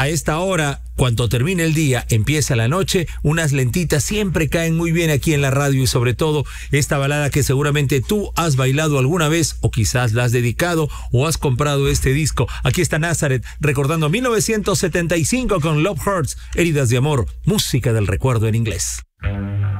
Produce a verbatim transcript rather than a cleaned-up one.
a esta hora, cuando termine el día, empieza la noche, unas lentitas siempre caen muy bien aquí en la radio y sobre todo esta balada que seguramente tú has bailado alguna vez o quizás la has dedicado o has comprado este disco. Aquí está Nazareth recordando mil novecientos setenta y cinco con Love Hurts, Heridas de Amor, música del recuerdo en inglés.